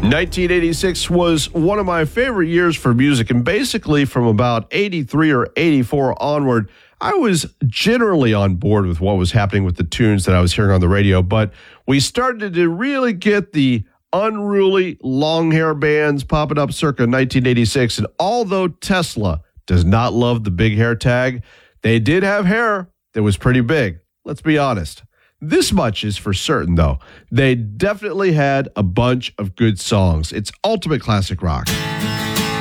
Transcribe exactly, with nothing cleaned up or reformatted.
nineteen eighty-six was one of my favorite years for music, and basically from about eighty-three or eighty-four onward, I was generally on board with what was happening with the tunes that I was hearing on the radio, but we started to really get the unruly long hair bands popping up circa nineteen eighty-six, and although Tesla does not love the big hair tag, they did have hair that was pretty big. Let's be honest. This much is for certain, though. They definitely had a bunch of good songs. It's ultimate classic rock.